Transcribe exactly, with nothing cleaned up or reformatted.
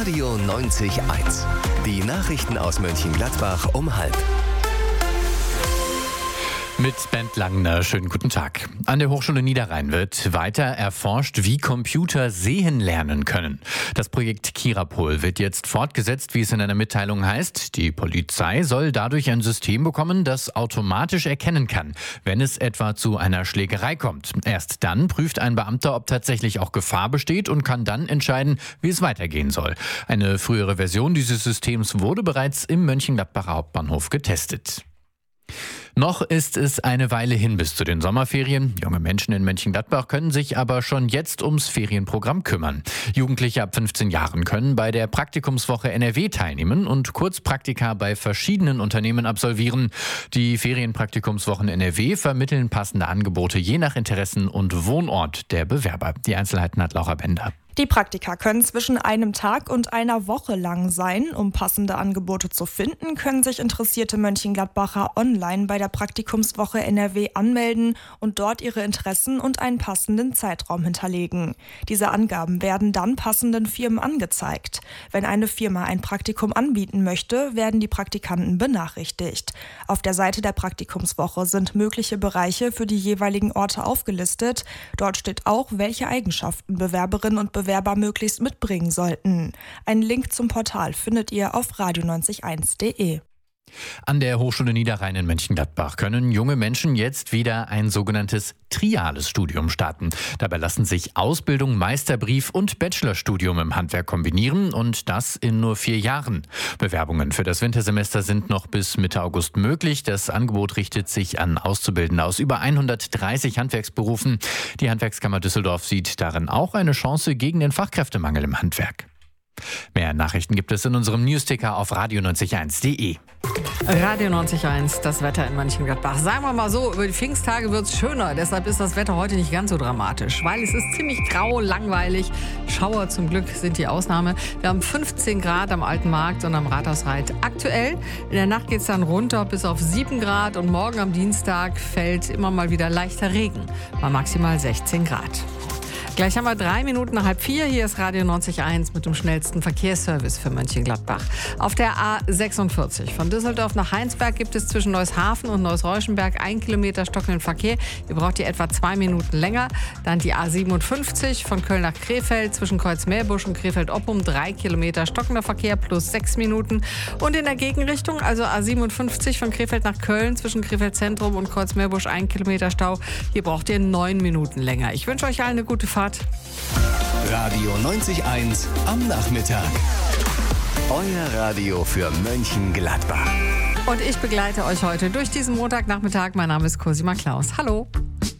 Radio neunzig Komma eins. Die Nachrichten aus Mönchengladbach um halb. Mit Bent Langner, schönen guten Tag. An der Hochschule Niederrhein wird weiter erforscht, wie Computer sehen lernen können. Das Projekt Kirapol wird jetzt fortgesetzt, wie es in einer Mitteilung heißt. Die Polizei soll dadurch ein System bekommen, das automatisch erkennen kann, wenn es etwa zu einer Schlägerei kommt. Erst dann prüft ein Beamter, ob tatsächlich auch Gefahr besteht und kann dann entscheiden, wie es weitergehen soll. Eine frühere Version dieses Systems wurde bereits im Mönchengladbacher Hauptbahnhof getestet. Noch ist es eine Weile hin bis zu den Sommerferien. Junge Menschen in Mönchengladbach können sich aber schon jetzt ums Ferienprogramm kümmern. Jugendliche ab fünfzehn Jahren können bei der Praktikumswoche N R W teilnehmen und Kurzpraktika bei verschiedenen Unternehmen absolvieren. Die Ferienpraktikumswochen N R W vermitteln passende Angebote je nach Interessen und Wohnort der Bewerber. Die Einzelheiten hat Laura Bender. Die Praktika können zwischen einem Tag und einer Woche lang sein. Um passende Angebote zu finden, können sich interessierte Mönchengladbacher online bei der Praktikumswoche N R W anmelden und dort ihre Interessen und einen passenden Zeitraum hinterlegen. Diese Angaben werden dann passenden Firmen angezeigt. Wenn eine Firma ein Praktikum anbieten möchte, werden die Praktikanten benachrichtigt. Auf der Seite der Praktikumswoche sind mögliche Bereiche für die jeweiligen Orte aufgelistet. Dort steht auch, welche Eigenschaften Bewerberinnen und Bewerber Bewerber möglichst mitbringen sollten. Einen Link zum Portal findet ihr auf radio neunzig Komma eins punkt de. An der Hochschule Niederrhein in Mönchengladbach können junge Menschen jetzt wieder ein sogenanntes triales Studium starten. Dabei lassen sich Ausbildung, Meisterbrief und Bachelorstudium im Handwerk kombinieren und das in nur vier Jahren. Bewerbungen für das Wintersemester sind noch bis Mitte August möglich. Das Angebot richtet sich an Auszubildende aus über hundertdreißig Handwerksberufen. Die Handwerkskammer Düsseldorf sieht darin auch eine Chance gegen den Fachkräftemangel im Handwerk. Mehr Nachrichten gibt es in unserem Newsticker auf radio neunzig Komma eins punkt de. Radio neunzig Komma eins, das Wetter in Mönchengladbach. Sagen wir mal so, über die Pfingsttage wird es schöner. Deshalb ist das Wetter heute nicht ganz so dramatisch, weil es ist ziemlich grau, langweilig. Schauer zum Glück sind die Ausnahme. Wir haben fünfzehn Grad am Alten Markt und am Rathausreit aktuell. In der Nacht geht es dann runter bis auf sieben Grad und morgen am Dienstag fällt immer mal wieder leichter Regen bei maximal sechzehn Grad. Gleich haben wir drei Minuten nach halb vier. Hier ist Radio neunzig Komma eins mit dem schnellsten Verkehrsservice für Mönchengladbach. Auf der A sechsundvierzig von Düsseldorf nach Heinsberg gibt es zwischen Neushafen und Neuss-Reuschenberg ein Kilometer stockenden Verkehr. Ihr braucht ihr etwa zwei Minuten länger. Dann die A siebenundfünfzig von Köln nach Krefeld zwischen Kreuzmeerbusch und Krefeld-Oppum drei Kilometer stockender Verkehr plus sechs Minuten. Und in der Gegenrichtung, also A siebenundfünfzig von Krefeld nach Köln zwischen Krefeld Zentrum und Kreuzmeerbusch ein Kilometer Stau. Hier braucht ihr neun Minuten länger. Ich wünsche euch allen eine gute Fahrt. Radio neunzig Komma eins am Nachmittag. Euer Radio für Mönchengladbach. Und ich begleite euch heute durch diesen Montagnachmittag. Mein Name ist Cosima Klaus. Hallo.